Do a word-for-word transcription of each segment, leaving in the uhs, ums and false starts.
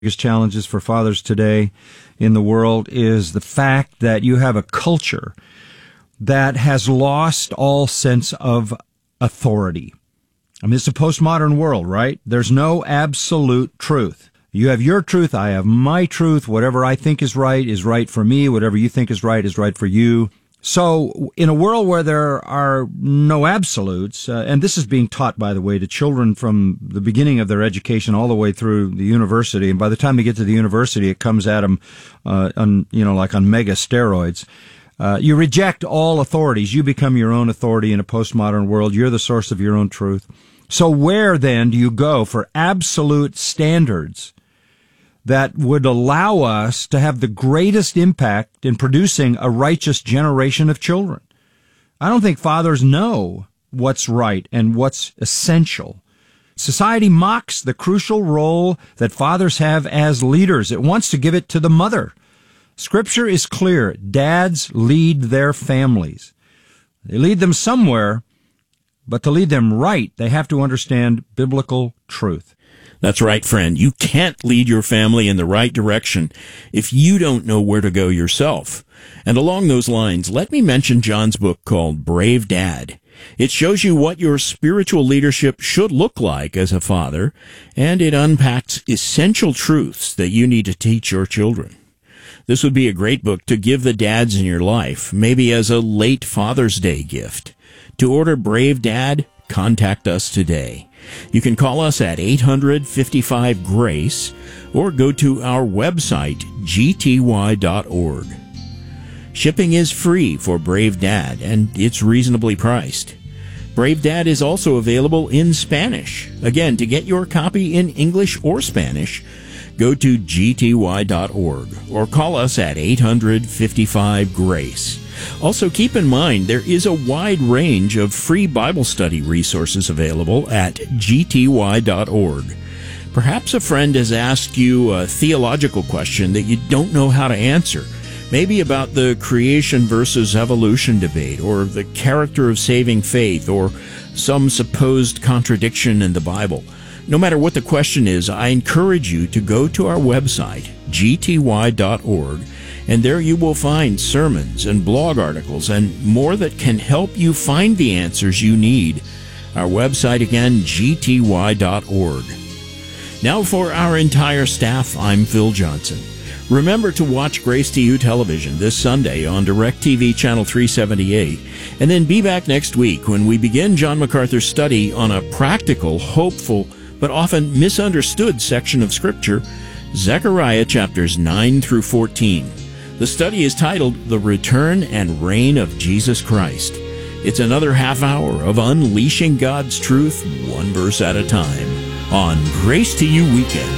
biggest challenges for fathers today in the world is the fact that you have a culture that has lost all sense of authority. I mean, it's a postmodern world, right? There's no absolute truth. You have your truth, I have my truth. Whatever I think is right is right for me. Whatever you think is right is right for you. So in a world where there are no absolutes, uh, and this is being taught, by the way, to children from the beginning of their education all the way through the university, and by the time they get to the university, it comes at them, uh, on, you know, like on mega steroids. Uh, you reject all authorities. You become your own authority in a postmodern world. You're the source of your own truth. So where then do you go for absolute standards that would allow us to have the greatest impact in producing a righteous generation of children? I don't think fathers know what's right and what's essential. Society mocks the crucial role that fathers have as leaders. It wants to give it to the mother. Scripture is clear. Dads lead their families. They lead them somewhere, but to lead them right, they have to understand biblical truth. That's right, friend. You can't lead your family in the right direction if you don't know where to go yourself. And along those lines, let me mention John's book called Brave Dad. It shows you what your spiritual leadership should look like as a father, and it unpacks essential truths that you need to teach your children. This would be a great book to give the dads in your life, maybe as a late Father's Day gift. To order Brave Dad, contact us today. You can call us at eight hundred, fifty-five, GRACE or go to our website, g t y dot org. Shipping is free for Brave Dad, and it's reasonably priced. Brave Dad is also available in Spanish. Again, to get your copy in English or Spanish, go to g t y dot org or call us at eight hundred, fifty-five, GRACE. Also, keep in mind, there is a wide range of free Bible study resources available at g t y dot org. Perhaps a friend has asked you a theological question that you don't know how to answer, maybe about the creation versus evolution debate, or the character of saving faith, or some supposed contradiction in the Bible. No matter what the question is, I encourage you to go to our website, g t y dot org, and there you will find sermons and blog articles and more that can help you find the answers you need. Our website again, g t y dot org. Now for our entire staff, I'm Phil Johnson. Remember to watch Grace to You Television this Sunday on DirecTV Channel three seventy-eight, and then be back next week when we begin John MacArthur's study on a practical, hopeful, but often misunderstood section of Scripture, Zechariah chapters nine through fourteen. The study is titled The Return and Reign of Jesus Christ. It's another half hour of unleashing God's truth one verse at a time on Grace to You Weekend.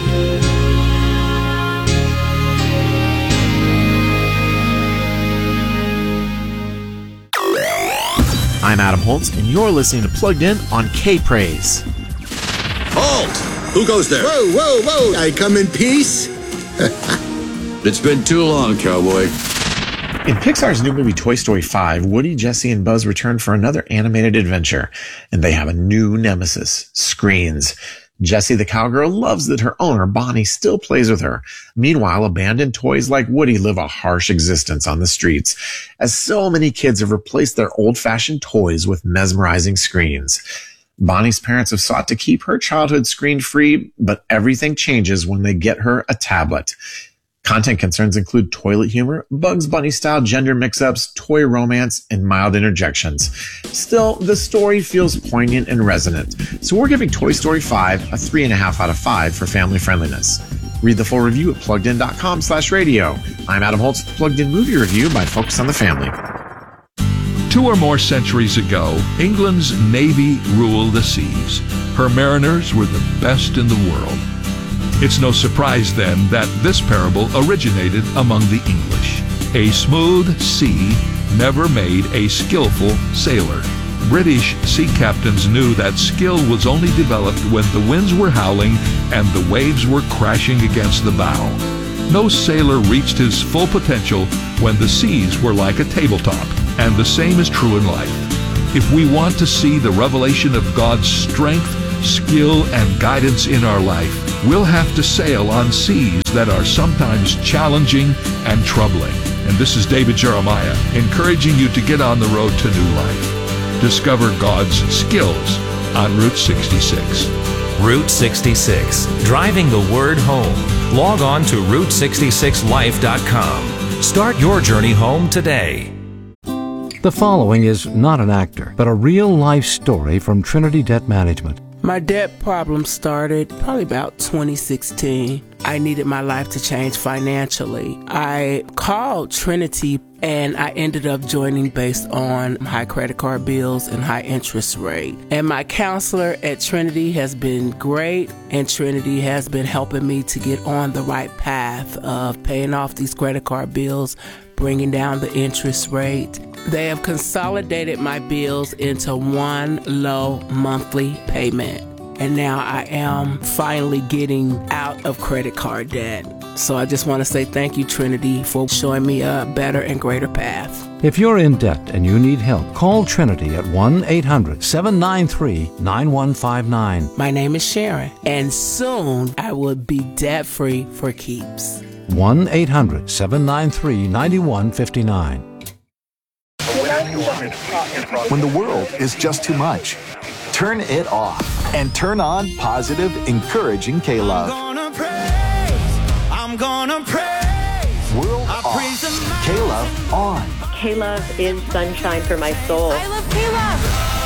I'm Adam Holtz, and you're listening to Plugged In on K-Praise. Halt! Who goes there? Whoa, whoa, whoa! I come in peace? It's been too long, cowboy. In Pixar's new movie Toy Story five, Woody, Jesse, and Buzz return for another animated adventure, and they have a new nemesis, screens. Jessie the cowgirl loves that her owner, Bonnie, still plays with her. Meanwhile, abandoned toys like Woody live a harsh existence on the streets, as so many kids have replaced their old-fashioned toys with mesmerizing screens. Bonnie's parents have sought to keep her childhood screen-free, but everything changes when they get her a tablet. Content concerns include toilet humor, Bugs Bunny-style gender mix-ups, toy romance, and mild interjections. Still, the story feels poignant and resonant, so we're giving Toy Story five a three point five out of five for family friendliness. Read the full review at pluggedin.com slash radio. I'm Adam Holtz with Plugged In Movie Review by Focus on the Family. Two or more centuries ago, England's navy ruled the seas. Her mariners were the best in the world. It's no surprise, then, that this parable originated among the English. A smooth sea never made a skillful sailor. British sea captains knew that skill was only developed when the winds were howling and the waves were crashing against the bow. No sailor reached his full potential when the seas were like a tabletop, and the same is true in life. If we want to see the revelation of God's strength, skill, and guidance in our life, we'll have to sail on seas that are sometimes challenging and troubling. And this is David Jeremiah, encouraging you to get on the road to new life. Discover God's skills on Route sixty-six. Route sixty-six, driving the word home. Log on to route sixty-six life dot com. Start your journey home today. The following is not an actor, but a real-life story from Trinity Debt Management. My debt problem started probably about twenty sixteen. I needed my life to change financially. I called Trinity and I ended up joining based on high credit card bills and high interest rate. And my counselor at Trinity has been great, and Trinity has been helping me to get on the right path of paying off these credit card bills, bringing down the interest rate. They have consolidated my bills into one low monthly payment. And now I am finally getting out of credit card debt. So I just want to say thank you, Trinity, for showing me a better and greater path. If you're in debt and you need help, call Trinity at one eight hundred seven nine three nine one five nine. My name is Sharon, and soon I will be debt-free for keeps. one eight hundred seven nine three nine one five nine. When the world is just too much, turn it off and turn on positive, encouraging K-Love. I'm gonna praise, I'm gonna praise. World I off, praise the K-Love on. K-Love is sunshine for my soul. I love K-Love.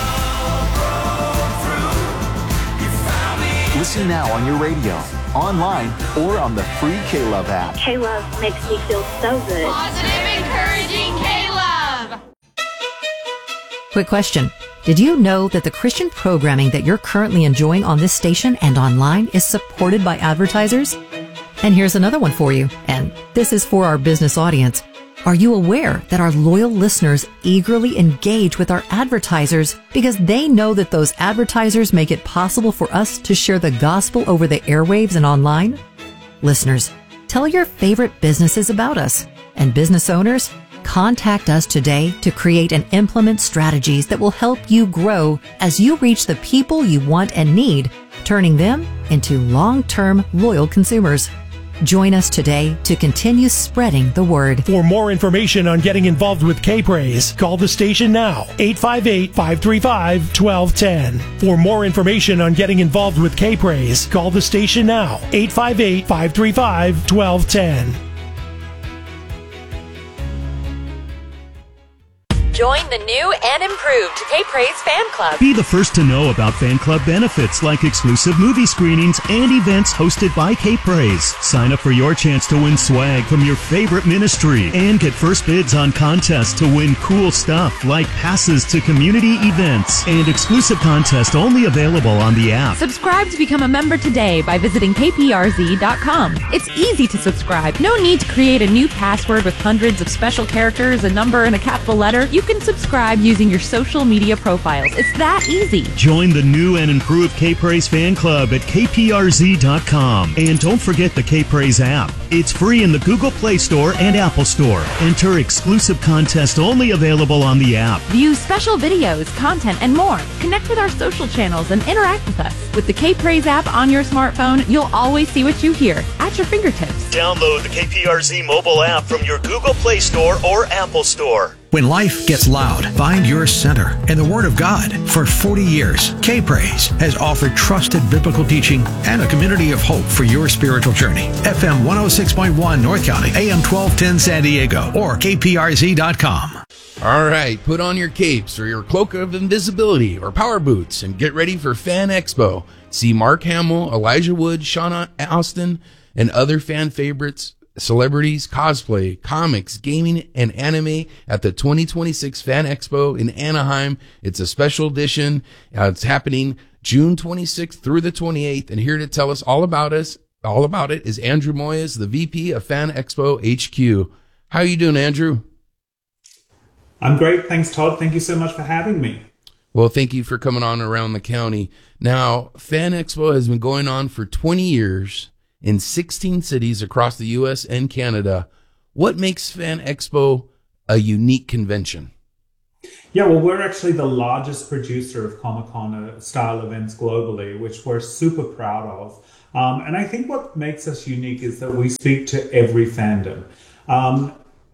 Listen now on your radio, online, or on the free K-Love app. K-Love makes me feel so good. Positive, encouraging K-Love. Quick question. Did you know that the Christian programming that you're currently enjoying on this station and online is supported by advertisers? And here's another one for you, and this is for our business audience. Are you aware that our loyal listeners eagerly engage with our advertisers because they know that those advertisers make it possible for us to share the gospel over the airwaves and online? Listeners, tell your favorite businesses about us. And business owners, contact us today to create and implement strategies that will help you grow as you reach the people you want and need, turning them into long-term loyal consumers. Join us today to continue spreading the word. For more information on getting involved with K-Praise, call the station now, eight five eight, five three five, one two one zero. For more information on getting involved with K-Praise, call the station now, eight five eight, five three five, one two one zero. Join the new and improved K-Praise Fan Club. Be the first to know about fan club benefits like exclusive movie screenings and events hosted by K-Praise. Sign up for your chance to win swag from your favorite ministry and get first bids on contests to win cool stuff like passes to community events and exclusive contests only available on the app. Subscribe to become a member today by visiting K P R Z dot com. It's easy to subscribe. No need to create a new password with hundreds of special characters, a number, and a capital letter. You can subscribe using your social media profiles. It's that easy. Join the new and improved K-Praise Fan Club at K P R Z dot com. And don't forget the K-Praise app. It's free in the Google Play Store and Apple Store. Enter exclusive contests only available on the app. View special videos, content, and more. Connect with our social channels and interact with us. With the K-Praise app on your smartphone, you'll always see what you hear at your fingertips. Download the K P R Z mobile app from your Google Play Store or Apple Store. When life gets loud, find your center in the Word of God. For forty years, K-Praise has offered trusted biblical teaching and a community of hope for your spiritual journey. F M one oh six point one North County, A M twelve ten San Diego, or K P R Z dot com. All right, put on your capes or your cloak of invisibility or power boots and get ready for Fan Expo. See Mark Hamill, Elijah Wood, Sean Austin, and other fan favorites, celebrities, cosplay, comics, gaming, and anime at the twenty twenty-six Fan Expo in Anaheim. It's a special edition. Uh, it's happening June twenty-sixth through the twenty-eighth. And here to tell us all about us, all about it is Andrew Moyes, the V P of Fan Expo H Q. How are you doing, Andrew? I'm great. Thanks, Todd. Thank you so much for having me. Well, thank you for coming on around the county. Now, Fan Expo has been going on for twenty years in sixteen cities across the U S and Canada. What makes Fan Expo a unique convention? Yeah, well, we're actually the largest producer of Comic-Con style events globally, which we're super proud of. Um, and I think what makes us unique is that we speak to every fandom. Um,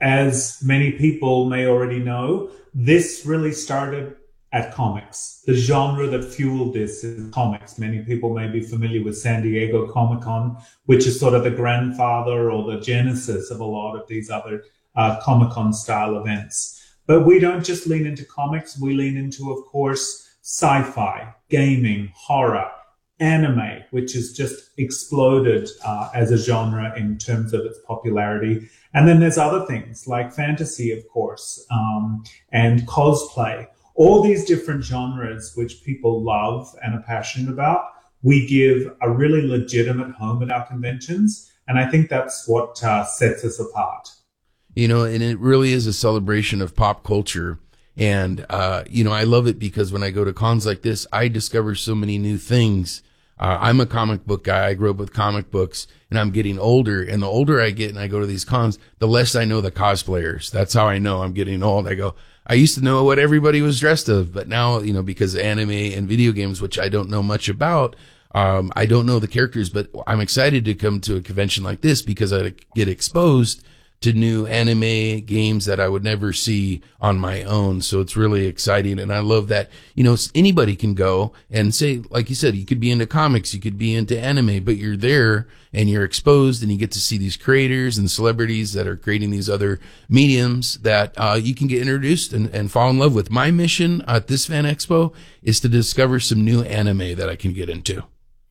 as many people may already know, this really started at comics. The genre that fueled this is comics. Many people may be familiar with San Diego Comic-Con, which is sort of the grandfather or the genesis of a lot of these other uh, Comic-Con style events. But we don't just lean into comics. We lean into, of course, sci-fi, gaming, horror, anime, which has just exploded uh, as a genre in terms of its popularity. And then there's other things like fantasy, of course, um, and cosplay. All these different genres which people love and are passionate about, we give a really legitimate home at our conventions. And I think that's what uh, sets us apart. You know, and it really is a celebration of pop culture. And, uh, you know, I love it because when I go to cons like this, I discover so many new things. Uh, I'm a comic book guy. I grew up with comic books, and I'm getting older. And the older I get and I go to these cons, the less I know the cosplayers. That's how I know I'm getting old. I go, I used to know what everybody was dressed of, but now, you know, because of anime and video games, which I don't know much about, um, I don't know the characters, but I'm excited to come to a convention like this because I get exposed to new anime games that I would never see on my own. So it's really exciting. And I love that, you know, anybody can go and say, like you said, you could be into comics, you could be into anime, but you're there and you're exposed and you get to see these creators and celebrities that are creating these other mediums that uh, you can get introduced and, and fall in love with. My mission at this Fan Expo is to discover some new anime that I can get into.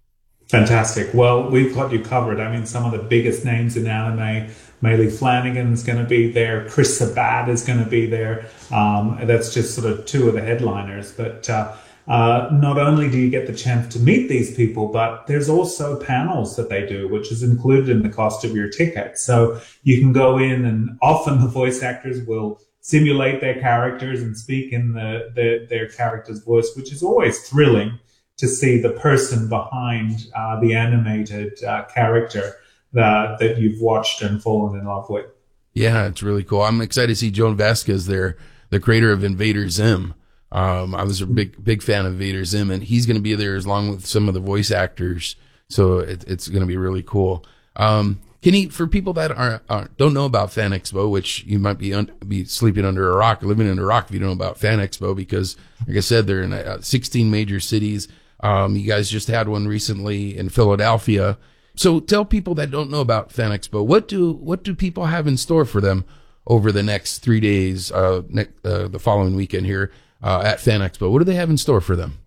Fantastic. Well, we've got you covered. I mean, some of the biggest names in anime, Maylee Flanagan's going to be there. Chris Sabat is going to be there. Um, that's just sort of two of the headliners. But uh, uh, not only do you get the chance to meet these people, but there's also panels that they do, which is included in the cost of your ticket. So you can go in, and often the voice actors will simulate their characters and speak in the, the their character's voice, which is always thrilling to see the person behind uh, the animated uh, character that that you've watched and fallen in love with. Yeah, it's really cool. I'm excited to see Joan Vasquez there, the creator of Invader Zim. Um, I was a big, big fan of Invader Zim, and he's going to be there along with some of the voice actors. So it, it's going to be really cool. Um, Kenny, for people that are, are don't know about Fan Expo, which you might be un, be sleeping under a rock, or living under a rock if you don't know about Fan Expo, because like I said, they're in uh, sixteen major cities. Um, you guys just had one recently in Philadelphia. So tell people that don't know about Fan Expo, what do what do people have in store for them over the next three days, uh, ne- uh the following weekend here uh, at Fan Expo? What do they have in store for them?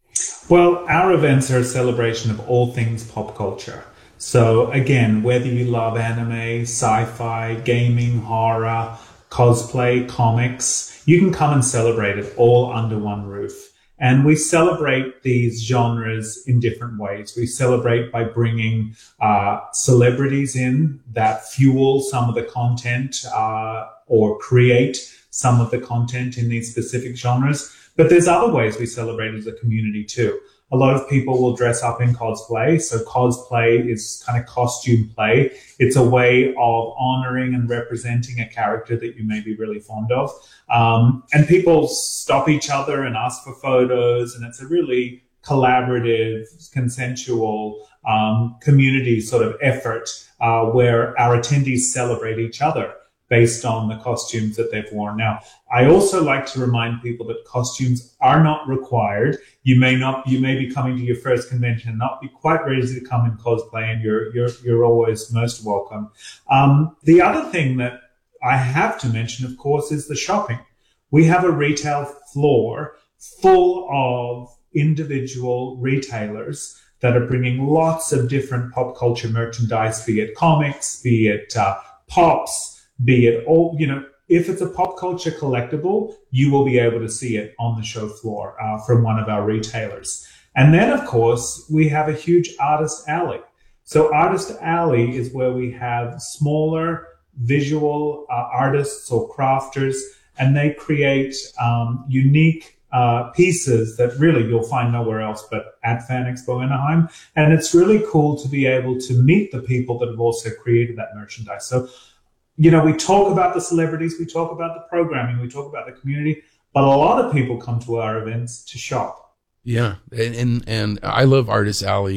Well, our events are a celebration of all things pop culture. So again, whether you love anime, sci-fi, gaming, horror, cosplay, comics, you can come and celebrate it all under one roof. And we celebrate these genres in different ways. We celebrate by bringing uh, celebrities in that fuel some of the content uh, or create some of the content in these specific genres. But there's other ways we celebrate as a community too. A lot of people will dress up in cosplay. So cosplay is kind of costume play. It's a way of honoring and representing a character that you may be really fond of. Um, and people stop each other and ask for photos. And it's a really collaborative, consensual um, community sort of effort uh, where our attendees celebrate each other based on the costumes that they've worn. Now, I also like to remind people that costumes are not required. You may not, you may be coming to your first convention and not be quite ready to come in cosplay, and you're, you're, you're always most welcome. Um, the other thing that I have to mention, of course, is the shopping. We have a retail floor full of individual retailers that are bringing lots of different pop culture merchandise, be it comics, be it uh, pops, be it all, you know, if it's a pop culture collectible, you will be able to see it on the show floor uh, from one of our retailers. And then, of course, we have a huge artist alley. So artist alley is where we have smaller visual uh, artists or crafters, and they create um, unique uh, pieces that really you'll find nowhere else but at Fan Expo Anaheim. And it's really cool to be able to meet the people that have also created that merchandise. So, you know, we talk about the celebrities, we talk about the programming, we talk about the community, but a lot of people come to our events to shop. Yeah, and and, and I love Artist Alley.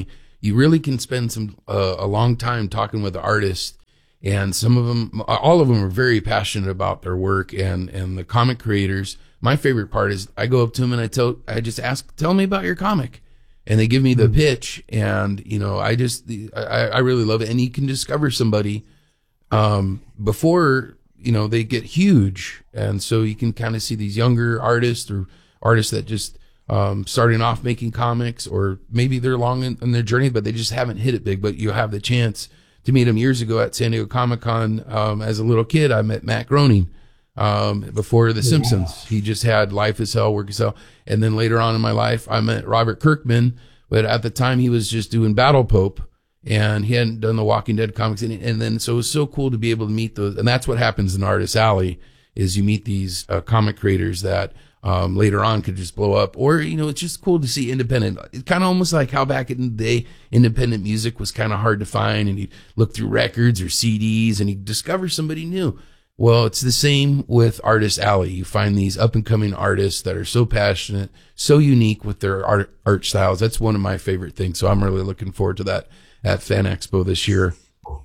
you really can spend some uh, a long time talking with the artist, and some of them, all of them, are very passionate about their work, and and the comic creators. My favorite part is I go up to them and I tell, I just ask, tell me about your comic, and they give me the pitch, and you know, I just, I, I really love it, and you can discover somebody um, before you know they get huge, and so you can kind of see these younger artists or artists that just um, starting off making comics, or maybe they're long in, in their journey, but they just haven't hit it big. But you have the chance to meet them. Years ago at San Diego Comic Con, um, as a little kid, I met Matt Groening. Um, before The Simpsons, yeah. He just had Life is Hell, Work is Hell. And then later on in my life, I met Robert Kirkman, but at the time he was just doing Battle Pope, and he hadn't done the Walking Dead comics. And, and then, so it was so cool to be able to meet those. And that's what happens in Artist Alley, is you meet these uh, comic creators that, um, later on could just blow up. Or, you know, it's just cool to see independent. It's kind of almost like how back in the day, independent music was kind of hard to find, and you look through records or C Ds and you discover somebody new. Well, it's the same with Artist Alley. You find these up-and-coming artists that are so passionate, so unique with their art, art styles. That's one of my favorite things. So I'm really looking forward to that at Fan Expo this year.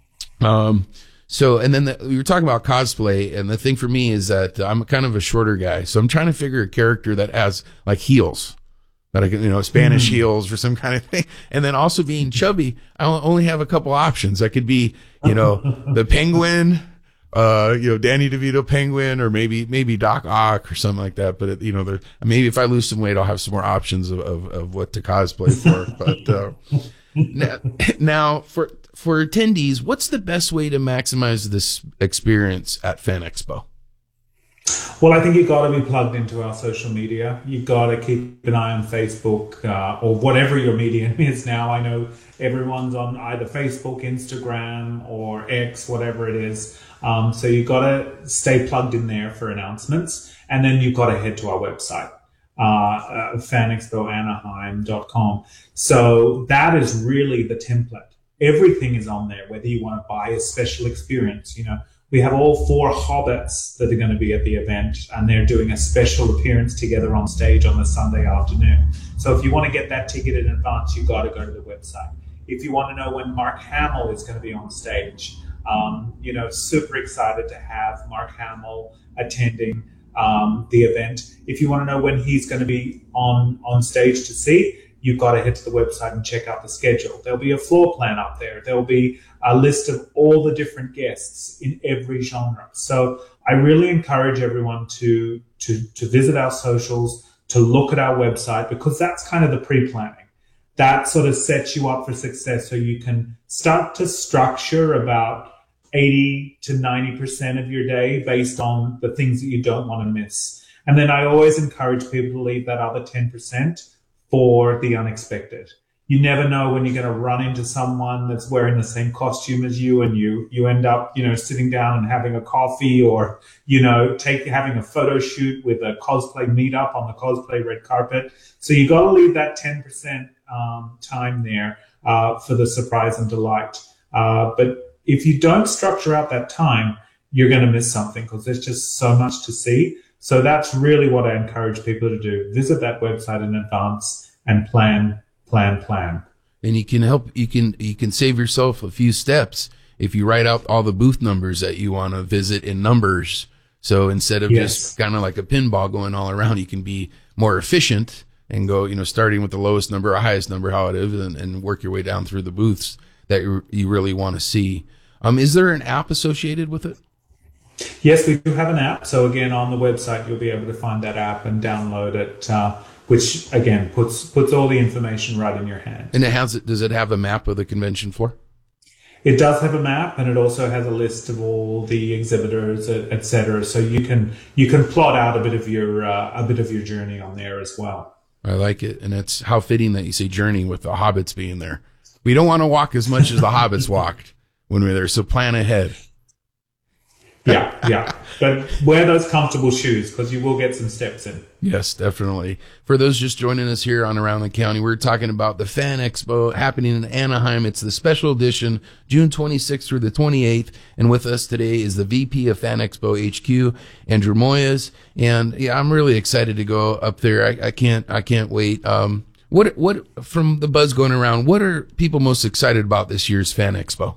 Um, so, and then the, we were talking about cosplay, and the thing for me is that I'm kind of a shorter guy. So I'm trying to figure a character that has like heels, that I can, you know, Spanish mm. heels or some kind of thing. And then also being chubby, I only have a couple options. I could be, you know, the Penguin, uh, you know, Danny DeVito Penguin, or maybe, maybe Doc Ock or something like that. But, it, you know, there, maybe if I lose some weight, I'll have some more options of, of, of what to cosplay for. But, uh, now, now for, for attendees, what's the best way to maximize this experience at Fan Expo? Well, I think you've got to be plugged into our social media. You've got to keep an eye on Facebook, uh, or whatever your medium is now. I know everyone's on either Facebook, Instagram, or X, whatever it is. Um, so you've got to stay plugged in there for announcements. And then you've got to head to our website, uh, uh, fan expo anaheim dot com. So that is really the template. Everything is on there, whether you want to buy a special experience. You know, we have all four hobbits that are going to be at the event, and they're doing a special appearance together on stage on the Sunday afternoon. So if you want to get that ticket in advance, you've got to go to the website. If you want to know when Mark Hamill is going to be on stage, um, you know, super excited to have Mark Hamill attending um, the event. If you want to know when he's going to be on, on stage to see, you've got to head to the website and check out the schedule. There'll be a floor plan up there. There'll be a list of all the different guests in every genre. So I really encourage everyone to, to, to visit our socials, to look at our website, because that's kind of the pre-planning. That sort of sets you up for success, so you can start to structure about eighty to ninety percent of your day based on the things that you don't want to miss. And then I always encourage people to leave that other ten percent for the unexpected. You never know when you're going to run into someone that's wearing the same costume as you, and you, you end up, you know, sitting down and having a coffee, or, you know, take, having a photo shoot with a cosplay meetup on the cosplay red carpet. So you got to leave that ten percent um, time there, uh, for the surprise and delight. Uh, but if you don't structure out that time, you're going to miss something, because there's just so much to see. So that's really what I encourage people to do. Visit that website in advance and plan, plan, plan. And you can help, you can, you can save yourself a few steps if you write out all the booth numbers that you want to visit in numbers. So instead of yes. just kind of like a pinball going all around, you can be more efficient and go, you know, starting with the lowest number or highest number, how it is, and, and work your way down through the booths that you, you really want to see. Um, is there an app associated with it? Yes, we do have an app. So again, on the website, you'll be able to find that app and download it, uh, which again puts puts all the information right in your hand. And it has, does it have a map of the convention floor? It does have a map, and it also has a list of all the exhibitors, et cetera. So you can you can plot out a bit of your uh, a bit of your journey on there as well. I like it, and it's how fitting that you say journey with the hobbits being there. We don't want to walk as much as the hobbits walked when we were there, so plan ahead. Yeah, yeah. But wear those comfortable shoes, because you will get some steps in. Yes, definitely. For those just joining us here on Around the County, we're talking about the Fan Expo happening in Anaheim. It's the special edition, June twenty-sixth through the twenty-eighth. And with us today is the V P of Fan Expo H Q, Andrew Moyes. And yeah, I'm really excited to go up there. I, I can't, I can't wait. Um, What what from the buzz going around? What are people most excited about this year's Fan Expo?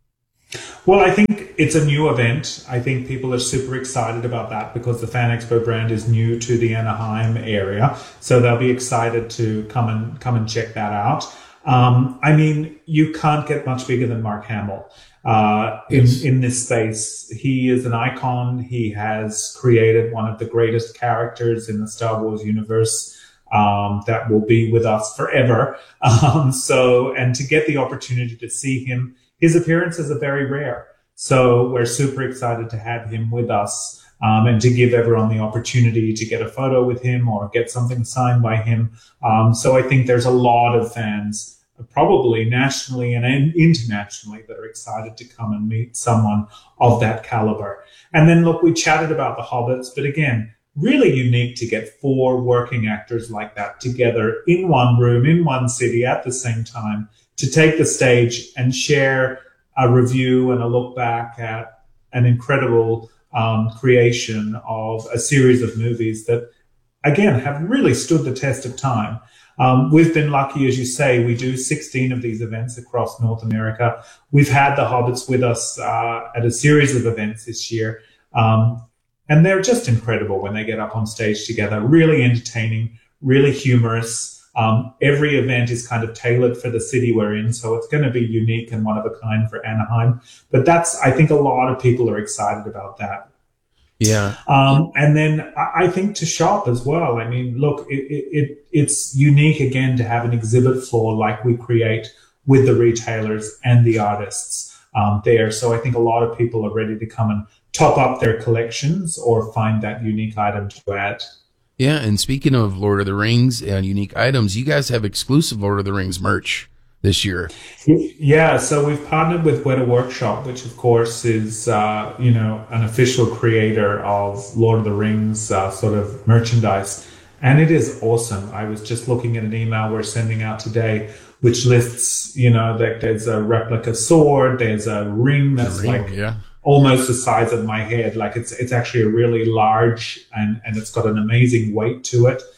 Well, I think it's a new event. I think people are super excited about that because the Fan Expo brand is new to the Anaheim area, so they'll be excited to come and come and check that out. Um, I mean, you can't get much bigger than Mark Hamill uh, in Yes. in this space. He is an icon. He has created one of the greatest characters in the Star Wars universe um, that will be with us forever. Um, so, and to get the opportunity to see him. His appearances are very rare, so we're super excited to have him with us um, and to give everyone the opportunity to get a photo with him or get something signed by him. Um, so I think there's a lot of fans, probably nationally and internationally, that are excited to come and meet someone of that caliber. And then, look, we chatted about the Hobbits, but again, really unique to get four working actors like that together in one room, in one city at the same time, to take the stage and share a review and a look back at an incredible um, creation of a series of movies that, again, have really stood the test of time. Um, we've been lucky, as you say, we do sixteen of these events across North America. We've had the Hobbits with us uh, at a series of events this year. Um, and they're just incredible when they get up on stage together, really entertaining, really humorous. Um, every event is kind of tailored for the city we're in, so it's going to be unique and one of a kind for Anaheim. But that's, I think a lot of people are excited about that. Yeah. Um, and then I, I think to shop as well. I mean, look, it, it, it, it's unique again to have an exhibit floor like we create with the retailers and the artists um, there. So I think a lot of people are ready to come and top up their collections or find that unique item to add. Yeah, and speaking of Lord of the Rings and unique items, you guys have exclusive Lord of the Rings merch this year. Yeah, so we've partnered with Weta Workshop, which of course is, uh, you know, an official creator of Lord of the Rings uh, sort of merchandise. And it is awesome. I was just looking at an email we're sending out today, which lists, you know, that there's a replica sword, there's a ring that's ring, like yeah. almost the size of my head. Like it's it's actually a really large and, and it's got an amazing weight to it.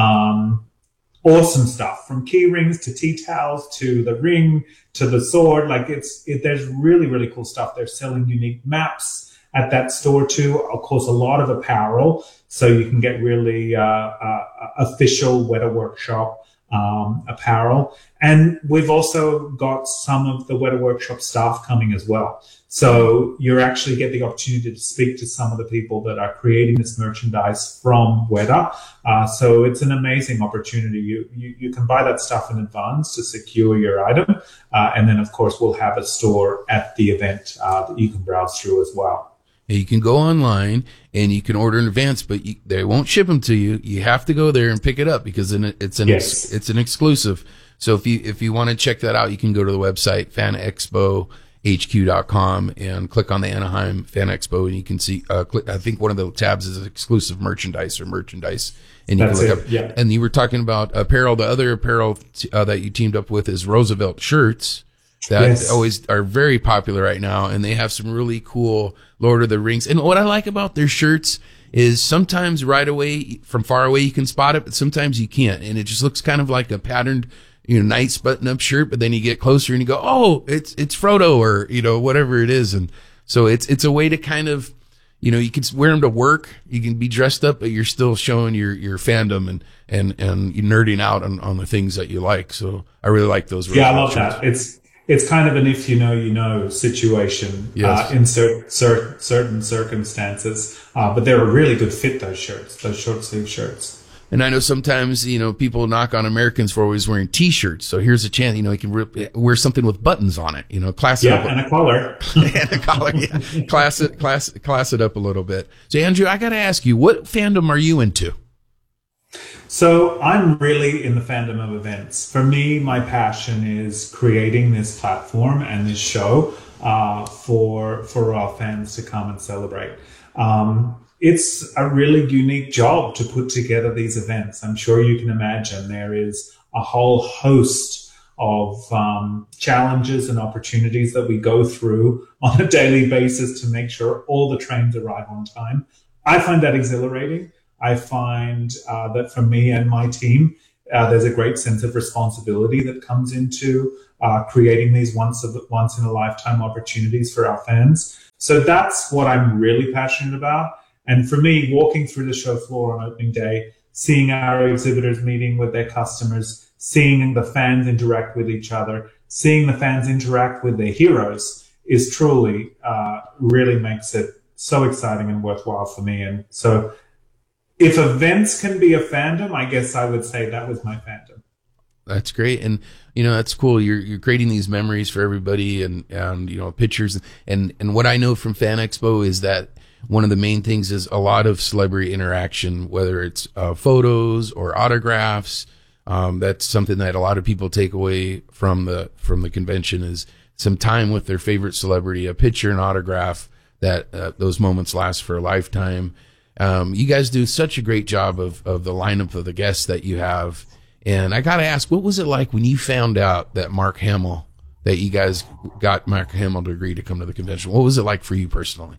Um, awesome stuff, from key rings to tea towels to the ring to the sword. Like it's it, there's really, really cool stuff. They're selling unique maps at that store too. Of course, a lot of apparel. So you can get really uh, uh, official Weta Workshop um, apparel. And we've also got some of the Weta Workshop staff coming as well. So you actually get the opportunity to speak to some of the people that are creating this merchandise from Weta. Uh, so it's an amazing opportunity. You, you you can buy that stuff in advance to secure your item. Uh, and then, of course, we'll have a store at the event uh, that you can browse through as well. You can go online and you can order in advance, but you, they won't ship them to you. You have to go there and pick it up because it's an Yes. ex, it's an exclusive. So if you if you want to check that out, you can go to the website fan expo h q dot com and click on the Anaheim Fan Expo, and you can see. Uh, click, I think one of the tabs is exclusive merchandise or merchandise, and you That's can look it, up. yeah. And you were talking about apparel. The other apparel t- uh, that you teamed up with is Roosevelt shirts. That Yes. always are very popular right now, and they have some really cool Lord of the Rings. And what I like about their shirts is sometimes right away from far away you can spot it, but sometimes you can't, and it just looks kind of like a patterned, you know, nice button-up shirt. But then you get closer and you go, oh, it's it's Frodo, or you know, whatever it is. And so it's it's a way to kind of, you know, you can wear them to work, you can be dressed up, but you're still showing your your fandom and and and you're nerding out on on the things that you like. So I really like those. Yeah, I love shirts. that. It's it's kind of an if you know, you know situation Yes. uh, in cer- cer- certain circumstances. Uh, but they're a really good fit, those shirts, those short sleeve shirts. And I know sometimes, you know, people knock on Americans for always wearing T-shirts. So here's a chance, you know, you can rip, wear something with buttons on it, you know, class it Yeah, up. and a collar. and a collar, yeah. Class it, class, class it up a little bit. So Andrew, I got to ask you, what fandom are you into? So I'm really in the fandom of events. For me, my passion is creating this platform and this show uh, for for our fans to come and celebrate. Um, it's a really unique job to put together these events. I'm sure you can imagine there is a whole host of um, challenges and opportunities that we go through on a daily basis to make sure all the trains arrive on time. I find that exhilarating. I find uh, that for me and my team, Uh, there's a great sense of responsibility that comes into uh, creating these once of once in a lifetime opportunities for our fans. So that's what I'm really passionate about. And for me, walking through the show floor on opening day, seeing our exhibitors meeting with their customers, seeing the fans interact with each other, seeing the fans interact with their heroes is truly uh, really makes it so exciting and worthwhile for me. And so if events can be a fandom, I guess I would say that was my fandom. That's great. And, you know, that's cool. You're, you're creating these memories for everybody and, and, you know, pictures. And, and what I know from Fan Expo is that one of the main things is a lot of celebrity interaction, whether it's uh, photos or autographs. Um, that's something that a lot of people take away from the, from the convention is some time with their favorite celebrity, a picture, an autograph, that uh, those moments last for a lifetime. Um, you guys do such a great job of, of the lineup of the guests that you have. And I got to ask, what was it like when you found out that Mark Hamill, that you guys got Mark Hamill to agree to come to the convention? What was it like for you personally?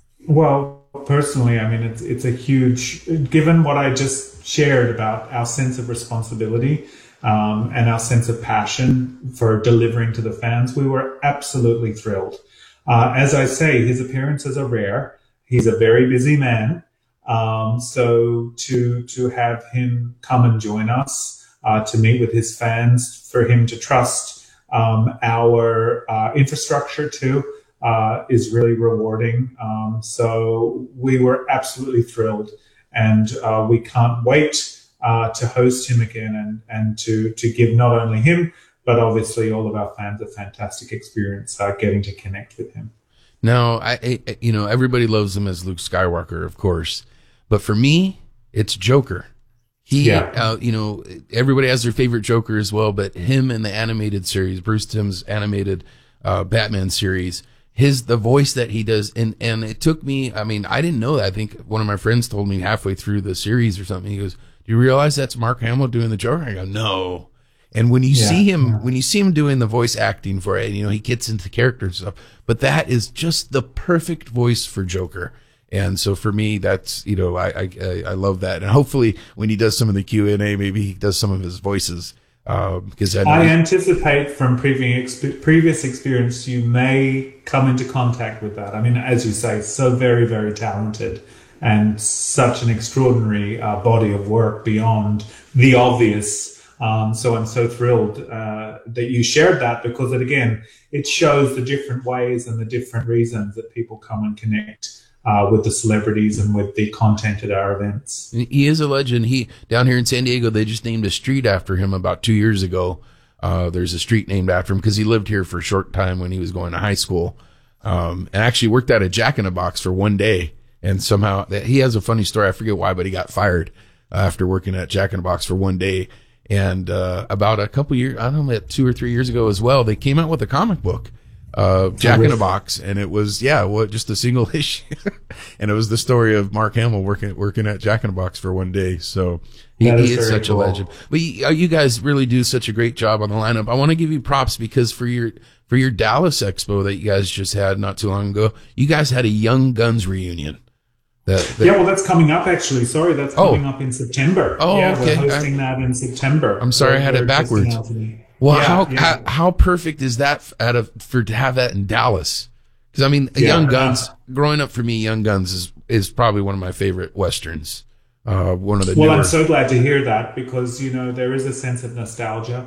Well, personally, I mean, it's it's a huge, given what I just shared about our sense of responsibility um, and our sense of passion for delivering to the fans, we were absolutely thrilled. Uh, as I say, his appearances are rare. He's a very busy man. Um, so to to have him come and join us, uh, to meet with his fans, for him to trust um, our uh, infrastructure too, uh, is really rewarding. Um, so we were absolutely thrilled, and uh, we can't wait uh, to host him again and and to to give not only him, but obviously all of our fans a fantastic experience uh, getting to connect with him. Now, I, I you know, everybody loves him as Luke Skywalker, of course. But for me, it's Joker. He, yeah. uh, you know, everybody has their favorite Joker as well, but him in the animated series, Bruce Timm's animated uh, Batman series, his, the voice that he does, and, and it took me, I mean, I didn't know that. I think one of my friends told me halfway through the series or something, he goes, do you realize that's Mark Hamill doing the Joker? I go, no. And when you yeah. see him, yeah. when you see him doing the voice acting for it, you know, he gets into character and stuff, but that is just the perfect voice for Joker. And so for me, that's, you know, I, I, I love that. And hopefully when he does some of the Q and A, maybe he does some of his voices. Uh, because I, I anticipate from previous, previous experience, you may come into contact with that. I mean, as you say, so very, very talented and such an extraordinary uh, body of work beyond the obvious. Um, so I'm so thrilled uh, that you shared that, because it, again, it shows the different ways and the different reasons that people come and connect Uh, with the celebrities and with the content at our events. He is a legend. He, down here in San Diego, they just named a street after him about two years ago. Uh, there's a street named after him because he lived here for a short time when he was going to high school. Um, and actually worked at a Jack in the Box for one day. And somehow that he has a funny story. I forget why, but he got fired uh, after working at Jack in the Box for one day. And, uh, about a couple years, I don't know, two or three years ago as well, they came out with a comic book. Uh, Jack in a Box, and it was, yeah, well, just a single issue. And it was the story of Mark Hamill working, working at Jack in a Box for one day. So he, he is such cool. a legend. But you, you guys really do such a great job on the lineup. I want to give you props because for your, for your Dallas Expo that you guys just had not too long ago, you guys had a Young Guns reunion. That, that, yeah, well, that's coming up actually. Sorry, that's coming oh. up in September. Oh, yeah, okay. We're hosting I, that in September. I'm sorry, we're, I had it backwards. Yeah, Well, how, yeah. how how perfect is that out of for to have that in Dallas? Because I mean, yeah, Young Guns. uh, growing up for me, Young Guns is is probably one of my favorite westerns. Uh, one of the well, newer. I'm so glad to hear that, because you know there is a sense of nostalgia,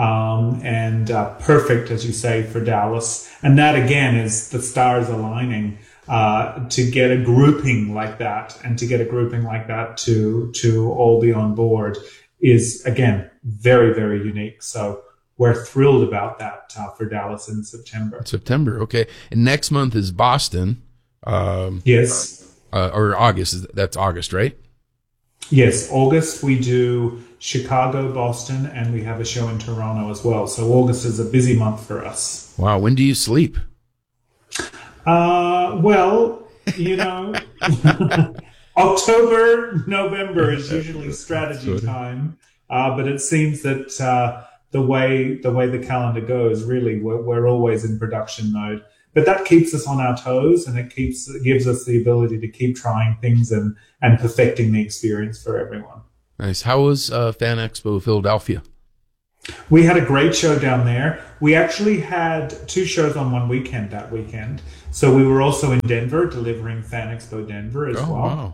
um, and uh, perfect, as you say, for Dallas. And that again is the stars aligning uh, to get a grouping like that, and to get a grouping like that to to all be on board is again very, very unique. So we're thrilled about that uh, for Dallas in September. September, okay. And next month is Boston. Um, yes. Uh, or August. That's August, right? Yes, August we do Chicago, Boston, and we have a show in Toronto as well. So August is a busy month for us. Wow. When do you sleep? Uh, well, you know, October, November is usually strategy time. Uh, but it seems that uh, the way the way the calendar goes, really, we're, we're always in production mode. But that keeps us on our toes, and it keeps gives us the ability to keep trying things and, and perfecting the experience for everyone. Nice. How was uh, Fan Expo Philadelphia? We had a great show down there. We actually had two shows on one weekend that weekend. So we were also in Denver delivering Fan Expo Denver as oh, well. Wow.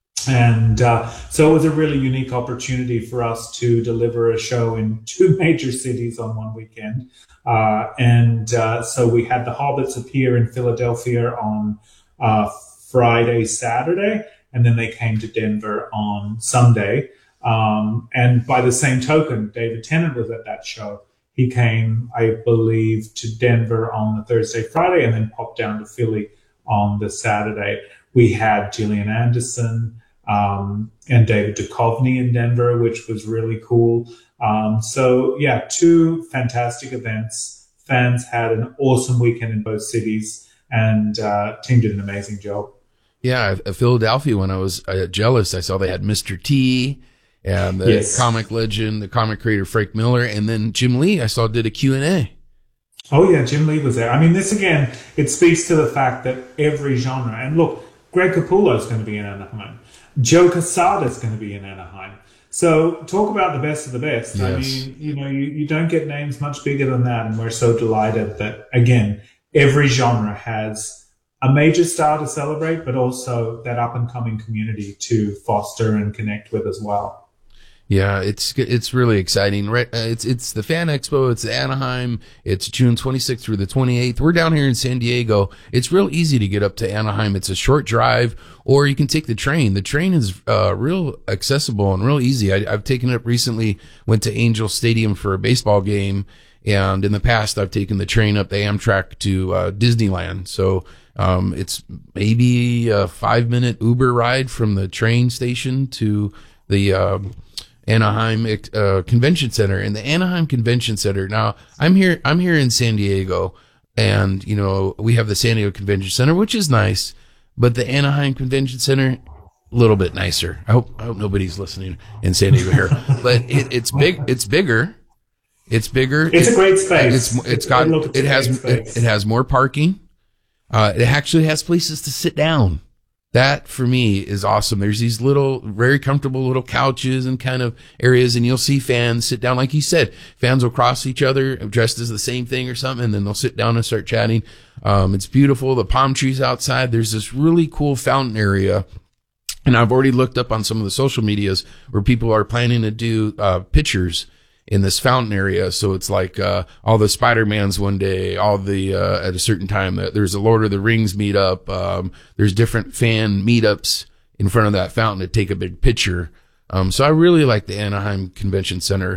And uh, so it was a really unique opportunity for us to deliver a show in two major cities on one weekend. Uh, and uh, so we had the Hobbits appear in Philadelphia on uh, Friday, Saturday, and then they came to Denver on Sunday. Um, and by the same token, David Tennant was at that show. He came, I believe, to Denver on the Thursday, Friday, and then popped down to Philly on the Saturday. We had Gillian Anderson um, and David Duchovny in Denver, which was really cool. Um, so, yeah, two fantastic events. Fans had an awesome weekend in both cities, and uh, team did an amazing job. Yeah, Philadelphia, when I was uh, jealous, I saw they had Mister T and the yes. comic legend, the comic creator Frank Miller, and then Jim Lee, I saw, did a Q and A. Oh, yeah, Jim Lee was there. I mean, this, again, it speaks to the fact that every genre, and look, Greg Capullo is going to be in Anaheim. Joe Quesada is going to be in Anaheim. So talk about the best of the best. Yes. I mean, you know, you, you don't get names much bigger than that, and we're so delighted that, again, every genre has a major star to celebrate, but also that up-and-coming community to foster and connect with as well. Yeah, it's it's really exciting. Right, uh, it's it's the Fan Expo. It's Anaheim. It's June twenty-sixth through the twenty-eighth. We're down here in San Diego. It's real easy to get up to Anaheim. It's a short drive, or you can take the train. The train is uh, real accessible and real easy. I, I've taken it up recently. Went to Angel Stadium for a baseball game, and in the past I've taken the train up the Amtrak to uh, Disneyland. So um, it's maybe a five minute Uber ride from the train station to the uh, Anaheim uh, Convention Center. And the Anaheim Convention Center, now I'm here I'm here in San Diego, and you know we have the San Diego Convention Center, which is nice, but the Anaheim Convention Center, a little bit nicer. I hope I hope nobody's listening in San Diego here, but it, it's big it's bigger it's bigger it's it, a great space. it's it's got it, it has it, it has more parking. Uh, it actually has places to sit down. That, for me, is awesome. There's these little, very comfortable little couches and kind of areas, and you'll see fans sit down. Like you said, fans will cross each other dressed as the same thing or something, and then they'll sit down and start chatting. Um, it's beautiful. The palm trees outside. There's this really cool fountain area. And I've already looked up on some of the social medias where people are planning to do uh, pictures in this fountain area. So it's like uh all the Spider-Mans one day, all the uh at a certain time. There's a Lord of the Rings meetup. Um there's different fan meetups in front of that fountain to take a big picture. Um so I really like the Anaheim Convention Center.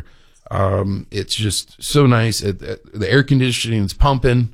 Um it's just so nice. It, it, the air conditioning is pumping.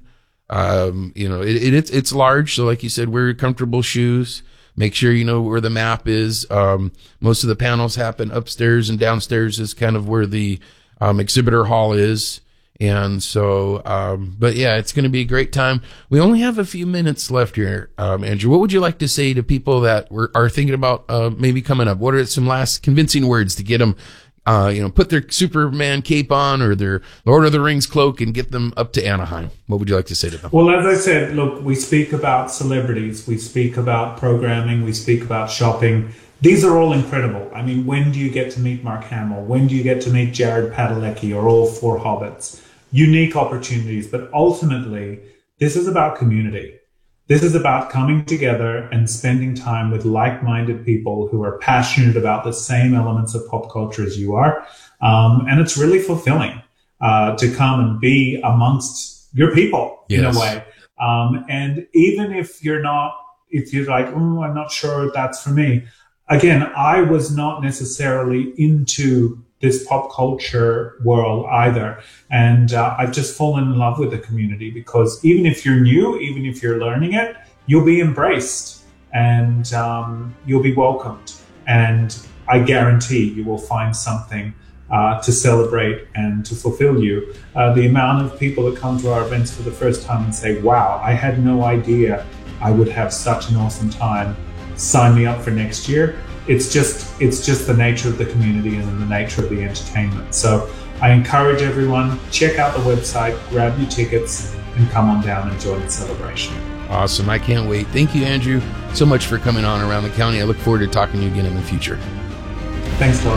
Um you know, it, it it's it's large, so like you said, wear comfortable shoes. Make sure you know where the map is. Um most of the panels happen upstairs, and downstairs is kind of where the Um, exhibitor hall is. And so, um, but yeah, it's going to be a great time. We only have a few minutes left here. Um, Andrew, what would you like to say to people that were, are thinking about, uh, maybe coming up? What are some last convincing words to get them, uh, you know, put their Superman cape on or their Lord of the Rings cloak and get them up to Anaheim? What would you like to say to them? Well, as I said, look, we speak about celebrities, we speak about programming, we speak about shopping. These are all incredible. I mean, when do you get to meet Mark Hamill? When do you get to meet Jared Padalecki or all four Hobbits? Unique opportunities, but ultimately, this is about community. This is about coming together and spending time with like-minded people who are passionate about the same elements of pop culture as you are. Um, and it's really fulfilling uh, to come and be amongst your people in Yes. a way. Um, and even if you're not, if you're like, oh, I'm not sure that's for me. Again, I was not necessarily into this pop culture world either. And uh, I've just fallen in love with the community because even if you're new, even if you're learning it, you'll be embraced and um, you'll be welcomed. And I guarantee you will find something uh, to celebrate and to fulfill you. Uh, the amount of people that come to our events for the first time and say, wow, I had no idea I would have such an awesome time. Sign me up for next year. It's just it's just the nature of the community and the nature of the entertainment. So I encourage everyone, check out the website, grab your tickets, and come on down and join the celebration. Awesome. I can't wait. Thank you, Andrew, so much for coming on Around the County. I look forward to talking to you again in the future. Thanks, Todd.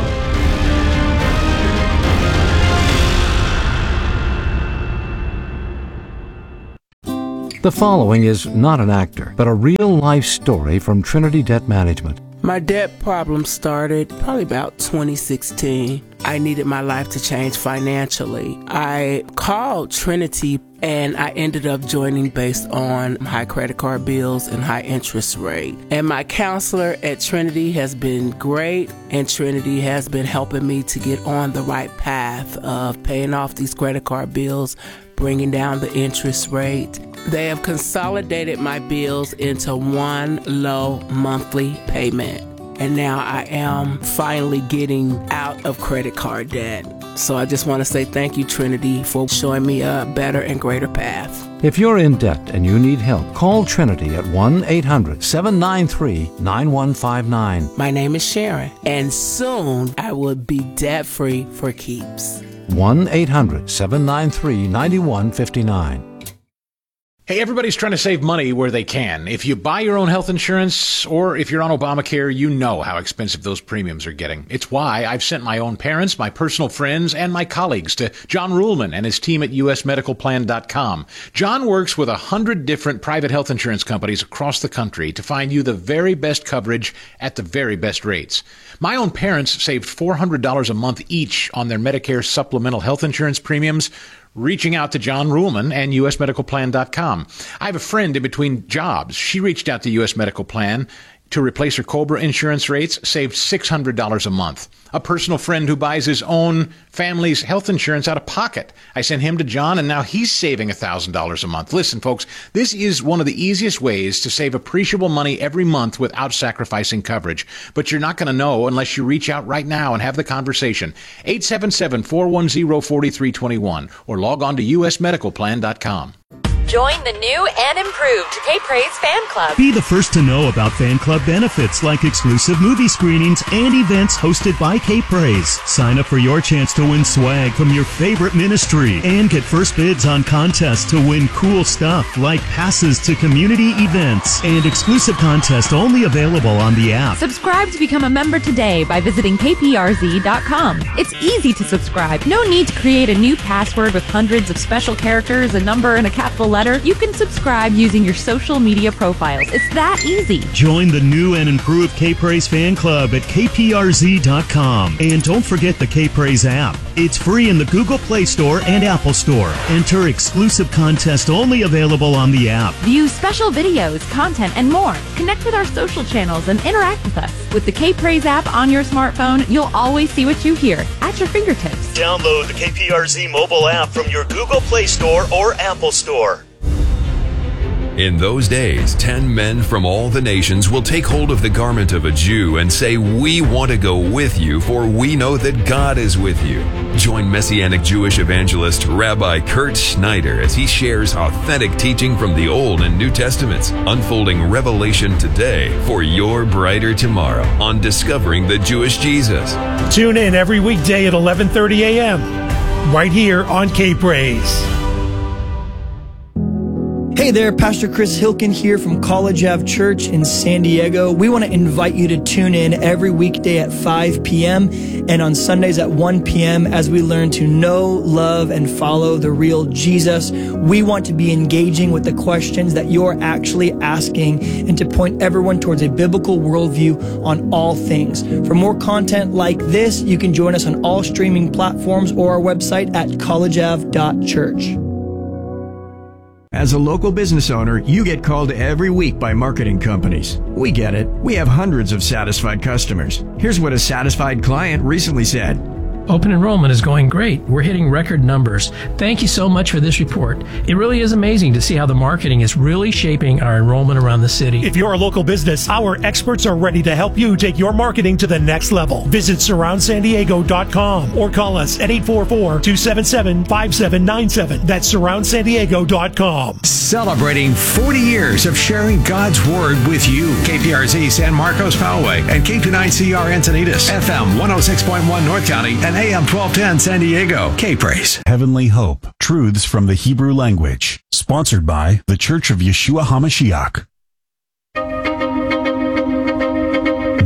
The following is not an actor, but a real-life story from Trinity Debt Management. My debt problem started probably about twenty sixteen. I needed my life to change financially. I called Trinity and I ended up joining based on high credit card bills and high interest rate. And my counselor at Trinity has been great, and Trinity has been helping me to get on the right path of paying off these credit card bills, bringing down the interest rate. They have consolidated my bills into one low monthly payment. And now I am finally getting out of credit card debt. So I just want to say thank you, Trinity, for showing me a better and greater path. If you're in debt and you need help, call Trinity at one eight hundred seven nine three nine one five nine. My name is Sharon, and soon I will be debt-free for keeps. one eight hundred seven nine three nine one five nine. Hey, everybody's trying to save money where they can. If you buy your own health insurance or if you're on Obamacare, you know how expensive those premiums are getting. It's why I've sent my own parents, my personal friends, and my colleagues to John Ruhlman and his team at U S medical plan dot com. John works with a hundred different private health insurance companies across the country to find you the very best coverage at the very best rates. My own parents saved four hundred dollars a month each on their Medicare supplemental health insurance premiums, reaching out to John Ruhlman and U S medical plan dot com. I have a friend in between jobs. She reached out to U S Medical Plan to replace her COBRA insurance rates, saved six hundred dollars a month. A personal friend who buys his own family's health insurance out of pocket. I sent him to John, and now he's saving one thousand dollars a month. Listen, folks, this is one of the easiest ways to save appreciable money every month without sacrificing coverage. But you're not going to know unless you reach out right now and have the conversation. eight seven seven, four one zero, four three two one or log on to U S medical plan dot com. Join the new and improved K-Praise Fan Club. Be the first to know about fan club benefits like exclusive movie screenings and events hosted by K-Praise. Sign up for your chance to win swag from your favorite ministry and get first bids on contests to win cool stuff like passes to community events and exclusive contests only available on the app. Subscribe to become a member today by visiting K P R Z dot com. It's easy to subscribe. No need to create a new password with hundreds of special characters, a number, and a capital letter. You can subscribe using your social media profiles. It's that easy. Join the new and improved K-Praise Fan Club at K P R Z dot com. And don't forget the K-Praise app. It's free in the Google Play Store and Apple Store. Enter exclusive contest only available on the app. View special videos, content, and more. Connect with our social channels and interact with us. With the K-Praise app on your smartphone, you'll always see what you hear at your fingertips. Download the K P R Z mobile app from your Google Play Store or Apple Store. In those days, ten men from all the nations will take hold of the garment of a Jew and say, "We want to go with you, for we know that God is with you." Join Messianic Jewish evangelist Rabbi Kurt Schneider as he shares authentic teaching from the Old and New Testaments, unfolding revelation today for your brighter tomorrow on Discovering the Jewish Jesus. Tune in every weekday at eleven thirty a.m. right here on K-Praise. Hey there, Pastor Chris Hilkin here from College Ave Church in San Diego. We want to invite you to tune in every weekday at five p.m. and on Sundays at one p.m. as we learn to know, love, and follow the real Jesus. We want to be engaging with the questions that you're actually asking and to point everyone towards a biblical worldview on all things. For more content like this, you can join us on all streaming platforms or our website at college ave dot church. As a local business owner, you get called every week by marketing companies. We get it. We have hundreds of satisfied customers. Here's what a satisfied client recently said. Open enrollment is going great. We're hitting record numbers. Thank you so much for this report. It really is amazing to see how the marketing is really shaping our enrollment around the city. If you're a local business, our experts are ready to help you take your marketing to the next level. Visit surround san diego dot com or call us at eight four four, two seven seven, five seven nine seven. That's surround san diego dot com. Celebrating forty years of sharing God's Word with you. K P R Z San Marcos Poway and K two nine C R Encinitas, F M one oh six point one North County, and A M twelve ten San Diego. K-Praise. Heavenly Hope, Truths from the Hebrew Language. Sponsored by The Church of Yeshua HaMashiach.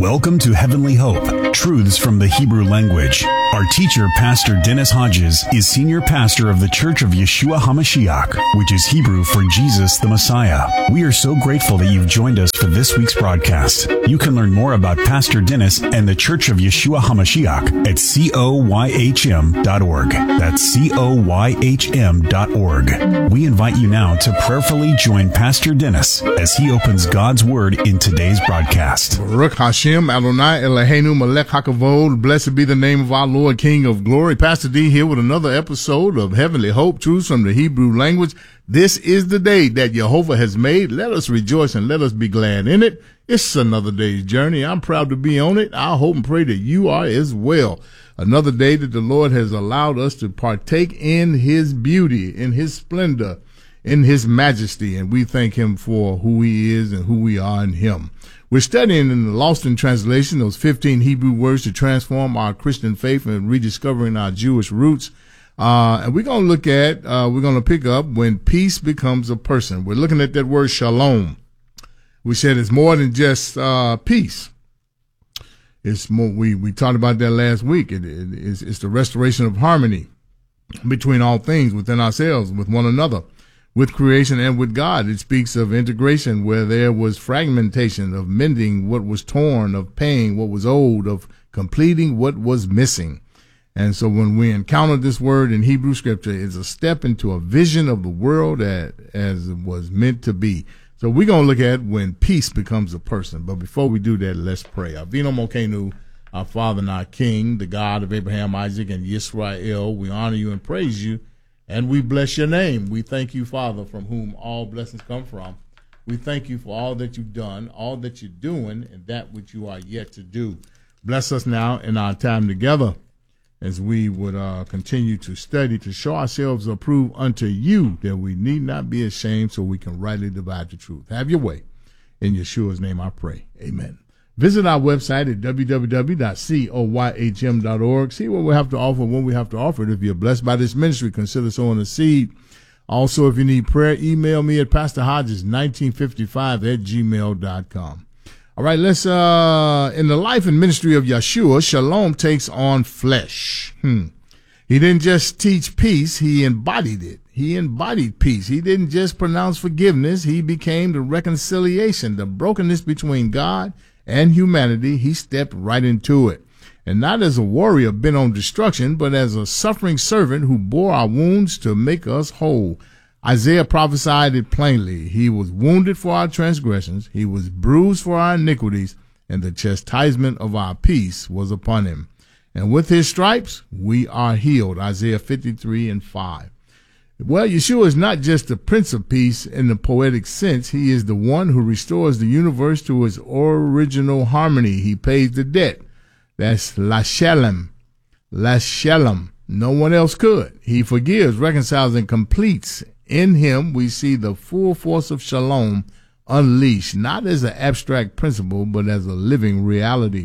Welcome to Heavenly Hope, Truths from the Hebrew Language. Our teacher, Pastor Dennis Hodges, is senior pastor of the Church of Yeshua HaMashiach, which is Hebrew for Jesus the Messiah. We are so grateful that you've joined us for this week's broadcast. You can learn more about Pastor Dennis and the Church of Yeshua HaMashiach at C O Y H M dot org. That's C O Y H M dot org. We invite you now to prayerfully join Pastor Dennis as he opens God's Word in today's broadcast. Baruch Hashem Adonai Eloheinu Melech HaKavod. Blessed be the name of our Lord, King of Glory. Pastor D here with another episode of Heavenly Hope, Truths from the Hebrew Language. This is the day that Jehovah has made. Let us rejoice and let us be glad in it. It's another day's journey. I'm proud to be on it. I hope and pray that you are as well. Another day that the Lord has allowed us to partake in His beauty, in His splendor, in His majesty, and we thank Him for who He is and who we are in Him. We're studying in the Lost in Translation those fifteen Hebrew words to transform our Christian faith and rediscovering our Jewish roots. Uh, and we're going to look at, uh, we're going to pick up when peace becomes a person. We're looking at that word shalom. We said it's more than just uh, peace. It's more, we, we talked about that last week. It, it, it's, it's the restoration of harmony between all things, within ourselves, with one another, with creation and with God. It speaks of integration where there was fragmentation, of mending what was torn, of paying what was owed, of completing what was missing. And so when we encounter this word in Hebrew scripture, it's a step into a vision of the world that, as it was meant to be. So we're going to look at when peace becomes a person. But before we do that, let's pray. Avinu Malkeinu, our Father and our King, the God of Abraham, Isaac, and Yisrael, we honor you and praise you. And we bless your name. We thank you, Father, from whom all blessings come from. We thank you for all that you've done, all that you're doing, and that which you are yet to do. Bless us now in our time together as we would uh, continue to study, to show ourselves approved unto you, that we need not be ashamed, so we can rightly divide the truth. Have your way. In Yeshua's name I pray. Amen. Visit our website at w w w dot coyhm dot org. See what we have to offer, when we have to offer it. If you're blessed by this ministry, consider sowing a seed. Also, if you need prayer, email me at pastor hodges nineteen fifty-five at gmail dot com. All right, let's, uh, in the life and ministry of Yeshua, shalom takes on flesh. Hmm. He didn't just teach peace, he embodied it. He embodied peace. He didn't just pronounce forgiveness, he became the reconciliation, the brokenness between God and humanity. He stepped right into it. And not as a warrior bent on destruction, but as a suffering servant who bore our wounds to make us whole. Isaiah prophesied it plainly. He was wounded for our transgressions. He was bruised for our iniquities, and the chastisement of our peace was upon him. And with his stripes, we are healed. Isaiah fifty-three and five. Well, Yeshua is not just the Prince of Peace in the poetic sense. He is the one who restores the universe to its original harmony. He pays the debt. That's Lashalem. Lashalem. No one else could. He forgives, reconciles, and completes. In him, we see the full force of shalom unleashed, not as an abstract principle, but as a living reality.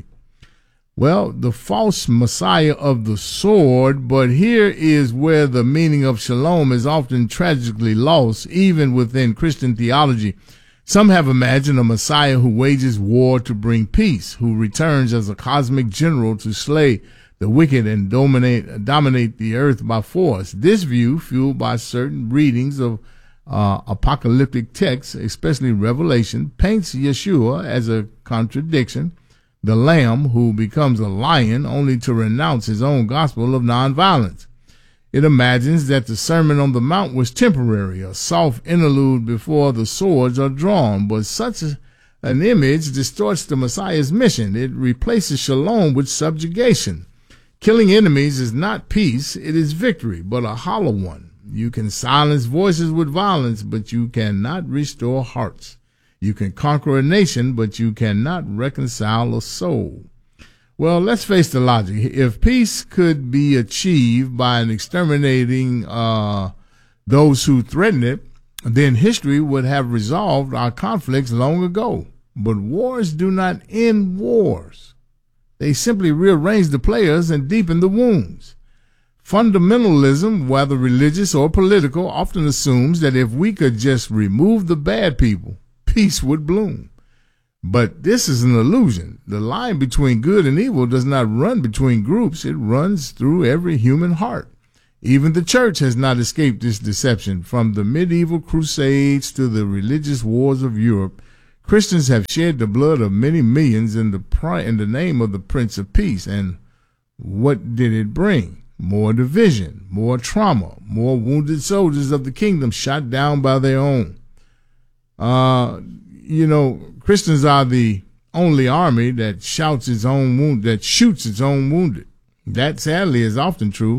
Well, the false Messiah of the sword, but here is where the meaning of shalom is often tragically lost, even within Christian theology. Some have imagined a Messiah who wages war to bring peace, who returns as a cosmic general to slay the wicked and dominate dominate the earth by force. This view, fueled by certain readings of uh, apocalyptic texts, especially Revelation, paints Yeshua as a contradiction, the lamb who becomes a lion only to renounce his own gospel of nonviolence. It imagines that the Sermon on the Mount was temporary, a soft interlude before the swords are drawn, but such a, an image distorts the Messiah's mission. It replaces shalom with subjugation. Killing enemies is not peace, it is victory, but a hollow one. You can silence voices with violence, but you cannot restore hearts. You can conquer a nation, but you cannot reconcile a soul. Well, let's face the logic. If peace could be achieved by an exterminating uh, those who threaten it, then history would have resolved our conflicts long ago. But wars do not end wars. They simply rearrange the players and deepen the wounds. Fundamentalism, whether religious or political, often assumes that if we could just remove the bad people, peace would bloom. But this is an illusion. The line between good and evil does not run between groups. It runs through every human heart. Even the church has not escaped this deception. From the medieval crusades to the religious wars of Europe, Christians have shed the blood of many millions in the pri- in the name of the Prince of Peace. And what did it bring? More division, more trauma, more wounded soldiers of the kingdom shot down by their own. Uh, you know, Christians are the only army that shouts its own wound, that shoots its own wounded. That sadly is often true.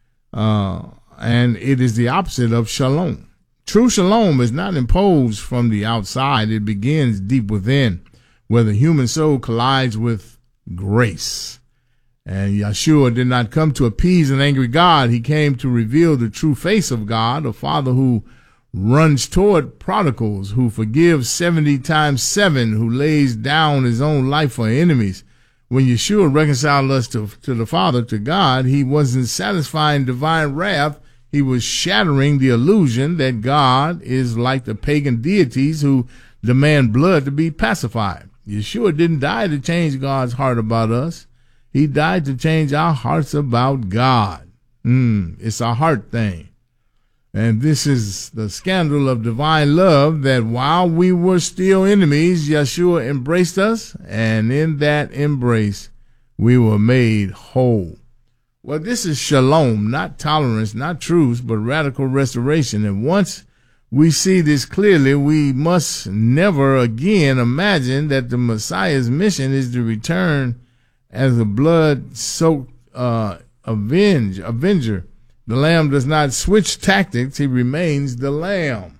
Uh, and it is the opposite of shalom. True shalom is not imposed from the outside. It begins deep within, where the human soul collides with grace. And Yeshua did not come to appease an angry God. He came to reveal the true face of God, a Father who runs toward prodigals, who forgives seventy times seven, who lays down his own life for enemies. When Yeshua reconciled us to, to the Father, to God, he wasn't satisfying divine wrath. He was shattering the illusion that God is like the pagan deities who demand blood to be pacified. Yeshua didn't die to change God's heart about us. He died to change our hearts about God. Mm, it's a heart thing. And this is the scandal of divine love, that while we were still enemies, Yeshua embraced us, and in that embrace, we were made whole. Well, this is shalom, not tolerance, not truce, but radical restoration. And once we see this clearly, we must never again imagine that the Messiah's mission is to return as a blood-soaked uh, avenge, avenger. The Lamb does not switch tactics. He remains the Lamb.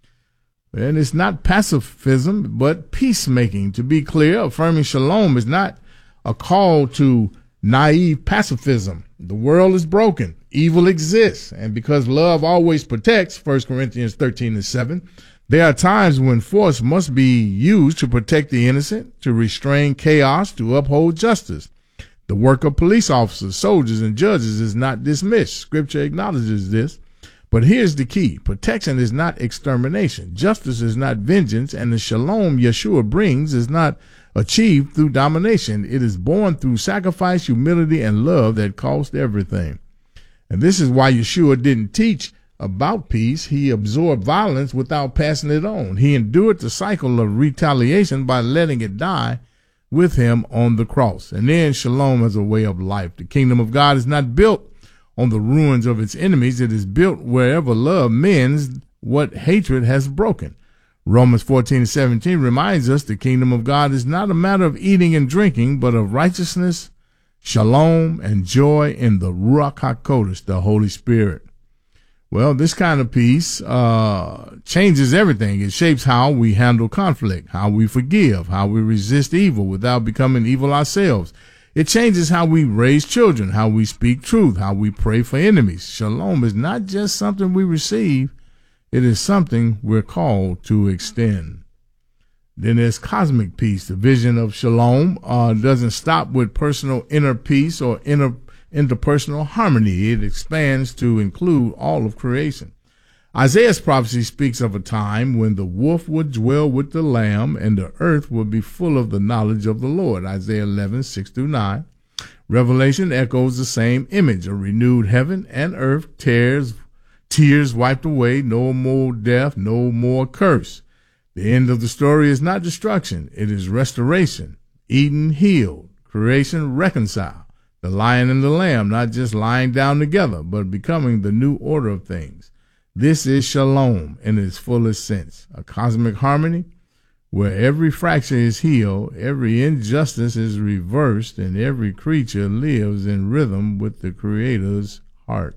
And it's not pacifism, but peacemaking. To be clear, affirming shalom is not a call to naive pacifism. The world is broken. Evil exists. And because love always protects, First Corinthians thirteen and seven, there are times when force must be used to protect the innocent, to restrain chaos, to uphold justice. The work of police officers, soldiers, and judges is not dismissed. Scripture acknowledges this. But here's the key. Protection is not extermination. Justice is not vengeance. And the shalom Yeshua brings is not achieved through domination. It is born through sacrifice, humility, and love that cost everything. And this is why Yeshua didn't teach about peace. He absorbed violence without passing it on. He endured the cycle of retaliation by letting it die with him on the cross. And then shalom as a way of life. The kingdom of God is not built on the ruins of its enemies. It is built wherever love mends what hatred has broken. Romans fourteen and seventeen reminds us the kingdom of God is not a matter of eating and drinking, but of righteousness, shalom, and joy in the Ruach HaKodesh, the Holy Spirit. Well, this kind of peace uh, changes everything. It shapes how we handle conflict, how we forgive, how we resist evil without becoming evil ourselves. It changes how we raise children, how we speak truth, how we pray for enemies. Shalom is not just something we receive. It is something we're called to extend. Then there's cosmic peace. The vision of shalom uh, doesn't stop with personal inner peace or inner interpersonal harmony. It expands to include all of creation. Isaiah's prophecy speaks of a time when the wolf would dwell with the lamb and the earth would be full of the knowledge of the Lord. Isaiah eleven, six through nine. Revelation echoes the same image, a renewed heaven and earth, tears, tears wiped away, no more death, no more curse. The end of the story is not destruction. It is restoration. Eden healed, creation reconciled. The lion and the lamb not just lying down together, but becoming the new order of things. This is shalom in its fullest sense, a cosmic harmony where every fracture is healed, every injustice is reversed, and every creature lives in rhythm with the Creator's heart.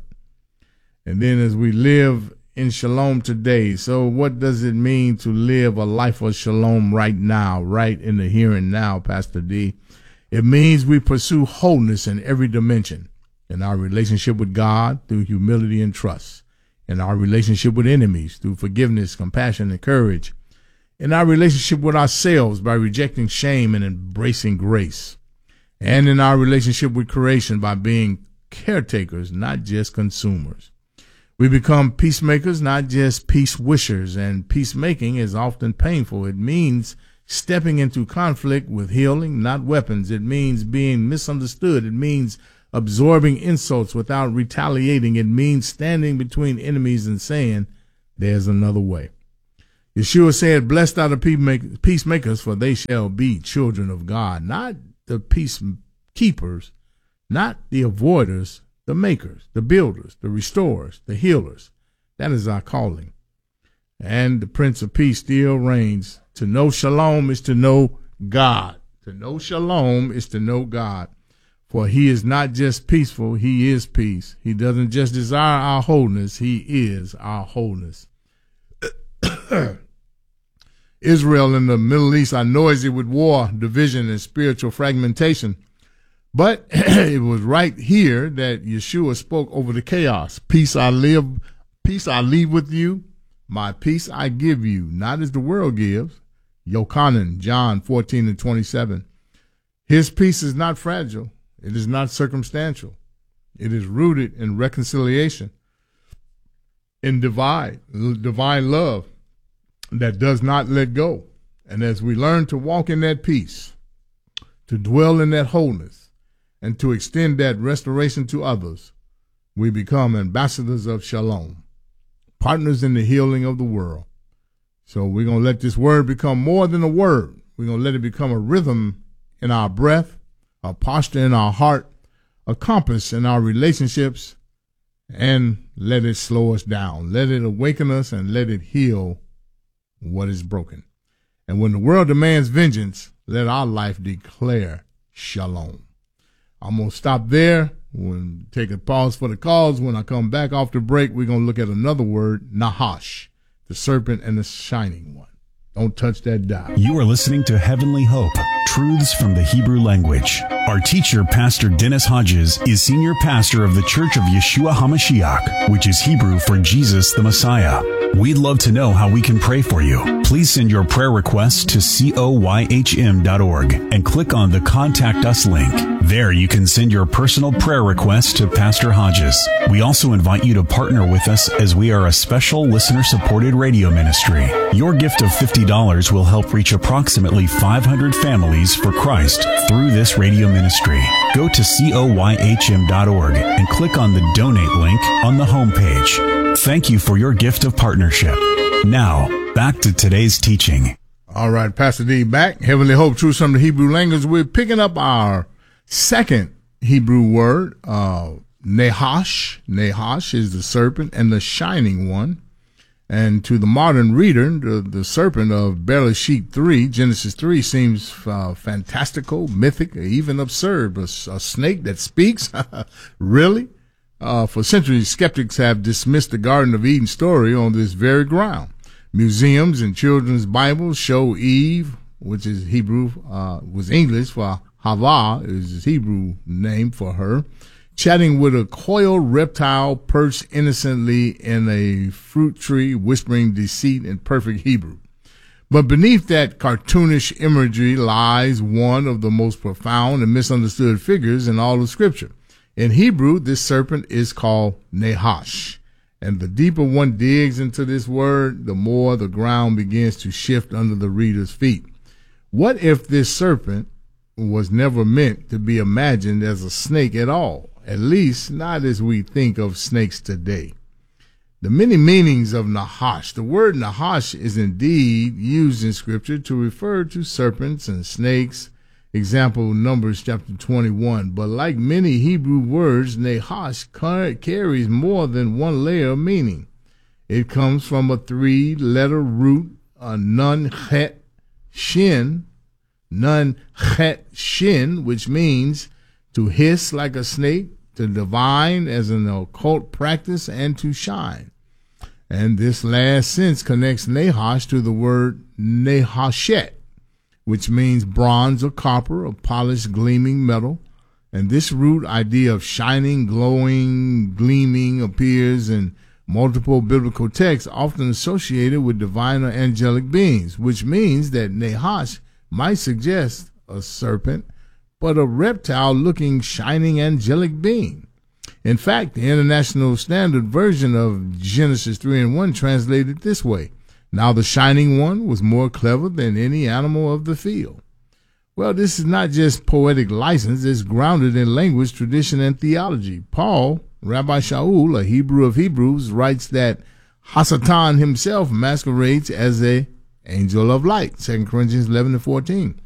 And then as we live in shalom today, so what does it mean to live a life of shalom right now, right in the here and now, Pastor D? It means we pursue wholeness in every dimension, in our relationship with God through humility and trust, in our relationship with enemies through forgiveness, compassion, and courage, in our relationship with ourselves by rejecting shame and embracing grace, and in our relationship with creation by being caretakers, not just consumers. We become peacemakers, not just peace wishers, and peacemaking is often painful. It means stepping into conflict with healing, not weapons. It means being misunderstood. It means absorbing insults without retaliating. It means standing between enemies and saying, there's another way. Yeshua said, blessed are the peacemakers, for they shall be children of God. Not the peacekeepers, not the avoiders, the makers, the builders, the restorers, the healers. That is our calling. And the Prince of Peace still reigns. To know shalom is to know God. To know shalom is to know God. For he is not just peaceful, he is peace. He doesn't just desire our wholeness, he is our wholeness. Israel and the Middle East are noisy with war, division, and spiritual fragmentation. But it was right here that Yeshua spoke over the chaos. Peace I live, peace I leave with you, my peace I give you, not as the world gives. Yochanan, John fourteen and twenty-seven. His peace is not fragile. It is not circumstantial. It is rooted in reconciliation, in divine, divine love that does not let go. And as we learn to walk in that peace, to dwell in that wholeness, and to extend that restoration to others, we become ambassadors of shalom, partners in the healing of the world. So we're going to let this word become more than a word. We're going to let it become a rhythm in our breath, a posture in our heart, a compass in our relationships, and let it slow us down. Let it awaken us and let it heal what is broken. And when the world demands vengeance, let our life declare shalom. I'm going to stop there. We'll take a pause for the cause. When I come back off the break, we're going to look at another word, Nahash, the serpent and the shining one. Don't touch that dial. You are listening to Heavenly Hope, Truths from the Hebrew Language. Our teacher, Pastor Dennis Hodges, is senior pastor of the Church of Yeshua HaMashiach, which is Hebrew for Jesus the Messiah. We'd love to know how we can pray for you. Please send your prayer requests to C O Y H M dot org and click on the Contact Us link. There you can send your personal prayer requests to Pastor Hodges. We also invite you to partner with us as we are a special listener-supported radio ministry. Your gift of fifty dollars will help reach approximately five hundred families for Christ through this radio ministry. Go to C O Y H M dot org and click on the Donate link on the homepage. Thank you for your gift of partnership. Now, back to today's teaching. All right, Pastor D back. Heavenly Hope, Truth from the Hebrew Language. We're picking up our second Hebrew word, uh, Nahash. Nahash is the serpent and the shining one. And to the modern reader, the, the serpent of Bereshit three, Genesis three, seems uh, fantastical, mythic, even absurd. A, a snake that speaks? Really? Uh, for centuries, skeptics have dismissed the Garden of Eden story on this very ground. Museums and children's Bibles show Eve, which is Hebrew, uh, was English for Havah, is his Hebrew name for her, chatting with a coiled reptile perched innocently in a fruit tree, whispering deceit in perfect Hebrew. But beneath that cartoonish imagery lies one of the most profound and misunderstood figures in all of Scripture. In Hebrew, this serpent is called Nahash. And the deeper one digs into this word, the more the ground begins to shift under the reader's feet. What if this serpent was never meant to be imagined as a snake at all? At least not as we think of snakes today. The many meanings of Nahash. The word Nahash is indeed used in Scripture to refer to serpents and snakes. Example, Numbers chapter twenty-one. But like many Hebrew words, Nahash carries more than one layer of meaning. It comes from a three-letter root, a nun chet shin, nun chet shin, which means to hiss like a snake, to divine as an occult practice, and to shine. And this last sense connects Nahash to the word Nahashet, which means bronze or copper or polished gleaming metal. And this root idea of shining, glowing, gleaming appears in multiple biblical texts, often associated with divine or angelic beings, which means that Nahash might suggest a serpent, but a reptile-looking, shining, angelic being. In fact, the International Standard Version of Genesis three and one translated this way: Now the shining one was more clever than any animal of the field. Well, this is not just poetic license. It's grounded in language, tradition, and theology. Paul, Rabbi Shaul, a Hebrew of Hebrews, writes that Hasatan himself masquerades as a angel of light, Second Corinthians eleven and fourteen.